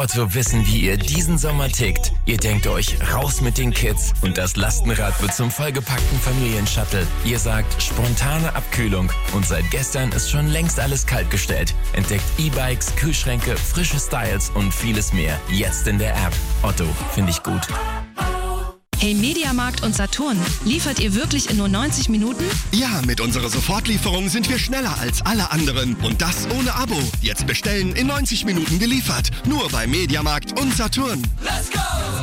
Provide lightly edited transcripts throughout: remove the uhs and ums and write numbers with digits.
Otto wissen, wie ihr diesen Sommer tickt. Ihr denkt euch, raus mit den Kids und das Lastenrad wird zum vollgepackten Familienshuttle. Ihr sagt, spontane Abkühlung und seit gestern ist schon längst alles kaltgestellt. Entdeckt E-Bikes, Kühlschränke, frische Styles und vieles mehr. Jetzt in der App. Otto, finde ich gut. Hey Mediamarkt und Saturn, liefert ihr wirklich in nur 90 Minuten? Ja, mit unserer Sofortlieferung sind wir schneller als alle anderen. Und das ohne Abo. Jetzt bestellen, in 90 Minuten geliefert. Nur bei Mediamarkt und Saturn. Let's go!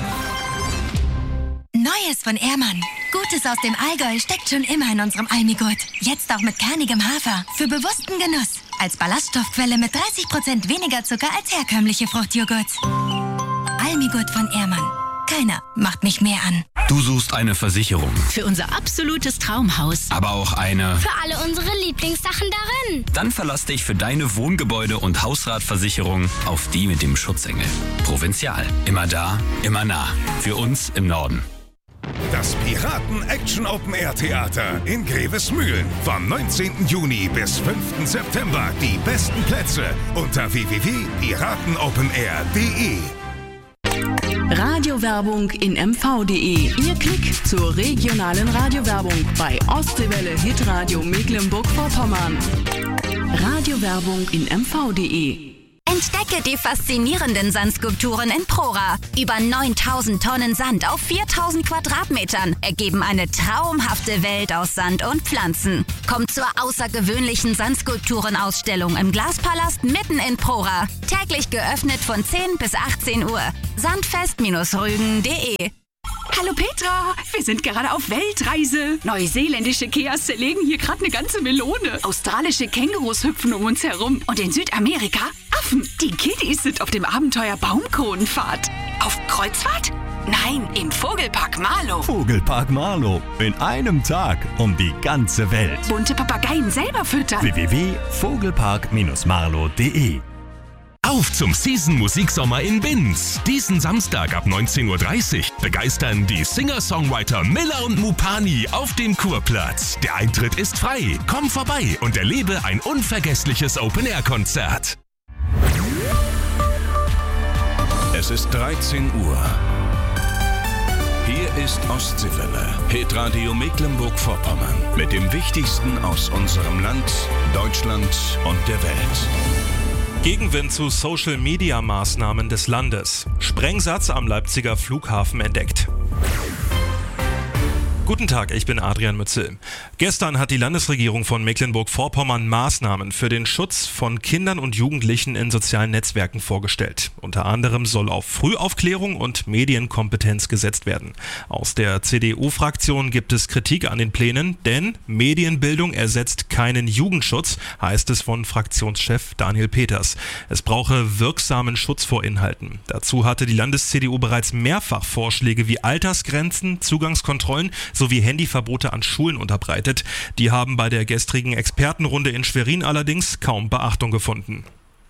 Neues von Ehrmann. Gutes aus dem Allgäu steckt schon immer in unserem Almigurt. Jetzt auch mit kernigem Hafer. Für bewussten Genuss. Als Ballaststoffquelle mit 30% weniger Zucker als herkömmliche Fruchtjoghurt. Almigurt von Ehrmann. Keiner macht mich mehr an. Du suchst eine Versicherung. Für unser absolutes Traumhaus. Aber auch eine... Für alle unsere Lieblingssachen darin. Dann verlass dich für deine Wohngebäude- und Hausratversicherung auf die mit dem Schutzengel. Provinzial. Immer da, immer nah. Für uns im Norden. Das Piraten-Action-Open-Air-Theater in Grevesmühlen. Vom 19. Juni bis 5. September. Die besten Plätze unter www.piratenopenair.de. Radiowerbung in mv.de. Ihr Klick zur regionalen Radiowerbung bei Ostseewelle Hitradio Mecklenburg-Vorpommern. Radiowerbung in mv.de. Entdecke die faszinierenden Sandskulpturen in Prora. Über 9000 Tonnen Sand auf 4000 Quadratmetern ergeben eine traumhafte Welt aus Sand und Pflanzen. Kommt zur außergewöhnlichen Sandskulpturenausstellung im Glaspalast mitten in Prora. Täglich geöffnet von 10 bis 18 Uhr. Sandfest-rügen.de. Hallo Petra, wir sind gerade auf Weltreise. Neuseeländische Keas zerlegen hier gerade eine ganze Melone. Australische Kängurus hüpfen um uns herum. Und in Südamerika Affen. Die Kiddies sind auf dem Abenteuer Baumkronenfahrt. Auf Kreuzfahrt? Nein, im Vogelpark Marlow. Vogelpark Marlow. In einem Tag um die ganze Welt. Bunte Papageien selber füttern. www.vogelpark-marlow.de. Auf zum Season-Musiksommer in Binz. Diesen Samstag ab 19.30 Uhr begeistern die Singer-Songwriter Miller und Mupani auf dem Kurplatz. Der Eintritt ist frei. Komm vorbei und erlebe ein unvergessliches Open-Air-Konzert. Es ist 13 Uhr. Hier ist Ostseewelle, Hitradio Mecklenburg-Vorpommern. Mit dem Wichtigsten aus unserem Land, Deutschland und der Welt. Gegenwind zu Social-Media-Maßnahmen des Landes. Sprengsatz am Leipziger Flughafen entdeckt. Guten Tag, ich bin Adrian Mützel. Gestern hat die Landesregierung von Mecklenburg-Vorpommern Maßnahmen für den Schutz von Kindern und Jugendlichen in sozialen Netzwerken vorgestellt. Unter anderem soll auf Frühaufklärung und Medienkompetenz gesetzt werden. Aus der CDU-Fraktion gibt es Kritik an den Plänen, denn Medienbildung ersetzt keinen Jugendschutz, heißt es von Fraktionschef Daniel Peters. Es brauche wirksamen Schutz vor Inhalten. Dazu hatte die Landes-CDU bereits mehrfach Vorschläge wie Altersgrenzen, Zugangskontrollen sowie Handyverbote an Schulen unterbreitet. Die haben bei der gestrigen Expertenrunde in Schwerin allerdings kaum Beachtung gefunden.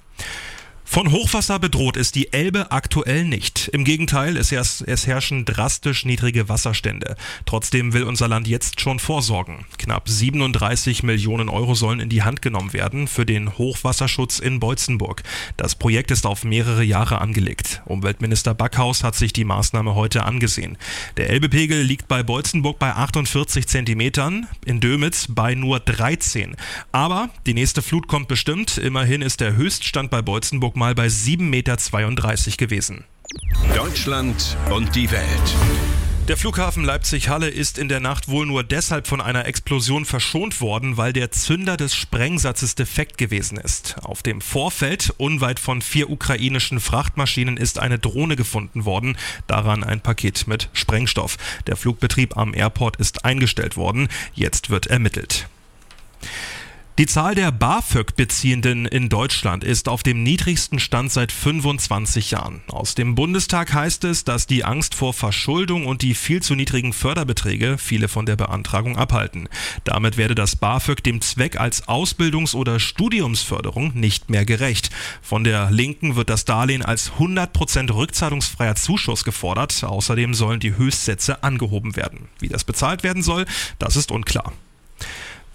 Von Hochwasser bedroht ist die Elbe aktuell nicht. Im Gegenteil, es herrschen drastisch niedrige Wasserstände. Trotzdem will unser Land jetzt schon vorsorgen. Knapp 37 Millionen Euro sollen in die Hand genommen werden für den Hochwasserschutz in Beutzenburg. Das Projekt ist auf mehrere Jahre angelegt. Umweltminister Backhaus hat sich die Maßnahme heute angesehen. Der Elbepegel liegt bei Beutzenburg bei 48 Zentimetern, in Dömitz bei nur 13. Aber die nächste Flut kommt bestimmt. Immerhin ist der Höchststand bei Beutzenburg mal bei 7,32 Meter gewesen. Deutschland und die Welt. Der Flughafen Leipzig-Halle ist in der Nacht wohl nur deshalb von einer Explosion verschont worden, weil der Zünder des Sprengsatzes defekt gewesen ist. Auf dem Vorfeld, unweit von 4 ukrainischen Frachtmaschinen, ist eine Drohne gefunden worden, daran ein Paket mit Sprengstoff. Der Flugbetrieb am Airport ist eingestellt worden, jetzt wird ermittelt. Die Zahl der BAföG-Beziehenden in Deutschland ist auf dem niedrigsten Stand seit 25 Jahren. Aus dem Bundestag heißt es, dass die Angst vor Verschuldung und die viel zu niedrigen Förderbeträge viele von der Beantragung abhalten. Damit werde das BAföG dem Zweck als Ausbildungs- oder Studiumsförderung nicht mehr gerecht. Von der Linken wird das Darlehen als 100% rückzahlungsfreier Zuschuss gefordert. Außerdem sollen die Höchstsätze angehoben werden. Wie das bezahlt werden soll, das ist unklar.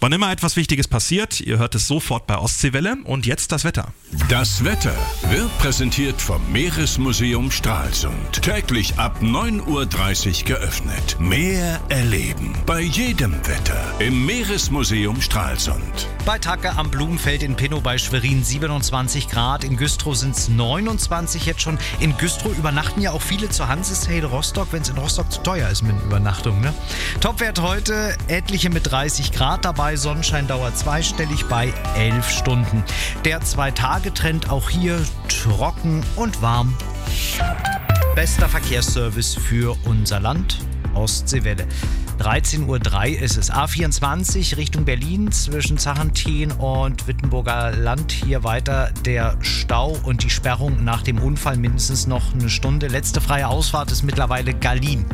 Wann immer etwas Wichtiges passiert, ihr hört es sofort bei Ostseewelle. Und jetzt das Wetter. Das Wetter wird präsentiert vom Meeresmuseum Stralsund. Täglich ab 9:30 Uhr geöffnet. Meer erleben. Bei jedem Wetter im Meeresmuseum Stralsund. Bei Tacke am Blumenfeld in Pinnow bei Schwerin 27 Grad. In Güstrow sind es 29 jetzt schon. In Güstrow übernachten ja auch viele zur Hansesale Rostock, wenn es in Rostock zu teuer ist mit Übernachtung. Ne? Topwert heute, etliche mit 30 Grad dabei. Sonnenscheindauer zweistellig bei 11 Stunden. Der 2-Tage-Trend auch hier trocken und warm. Bester Verkehrsservice für unser Land. Ostseewelle. 13:03 Uhr ist es. A24 Richtung Berlin zwischen Zachentin und Wittenburger Land. Hier weiter der Stau und die Sperrung nach dem Unfall mindestens noch eine Stunde. Letzte freie Ausfahrt ist mittlerweile Gallien.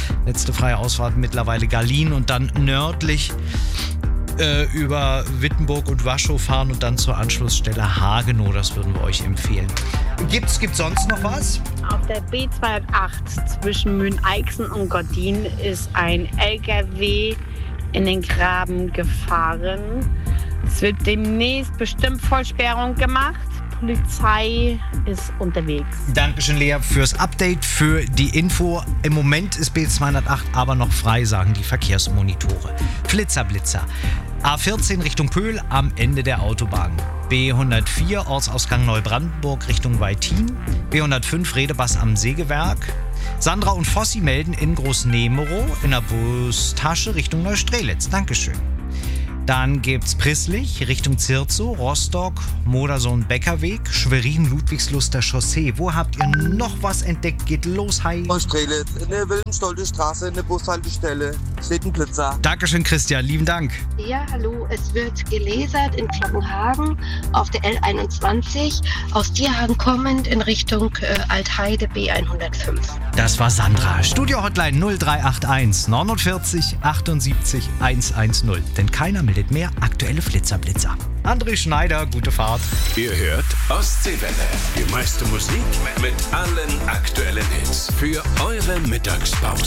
Und dann nördlich über Wittenburg und Waschow fahren und dann zur Anschlussstelle Hagenow. Das würden wir euch empfehlen. Gibt's sonst noch was? Auf der B208 zwischen Mühlen-Eichsen und Gordin ist ein LKW in den Graben gefahren. Es wird demnächst bestimmt Vollsperrung gemacht. Polizei ist unterwegs. Dankeschön, Lea, fürs Update, für die Info. Im Moment ist B208 aber noch frei, sagen die Verkehrsmonitore. Flitzer. A14 Richtung Pöhl am Ende der Autobahn. B104 Ortsausgang Neubrandenburg Richtung Weitin. B105 Redebass am Sägewerk. Sandra und Fossi melden in Großnemerow in der Bustasche Richtung Neustrelitz. Dankeschön. Dann gibt's Prisslich Richtung Zirzow, Rostock, Modersohn-Beckerweg, Schwerin, Ludwigsluster Chaussee. Wo habt ihr noch was entdeckt? Geht los, hi. Neustrelitz, in der Wilhelmstolde Straße, in der Bushaltestelle. Steht ein Blitzer. Dankeschön, Christian, lieben Dank. Ja, hallo, es wird gelasert in Glockenhagen auf der L21, aus Dierhagen kommend in Richtung Altheide B105. Das war Sandra. Studio-Hotline 0381 49 78 110. Denn keiner meldet mehr aktuelle Flitzer. André Schneider, gute Fahrt. Ihr hört Ostseewelle. Die meiste Musik mit allen aktuellen Hits für eure Mittagspause.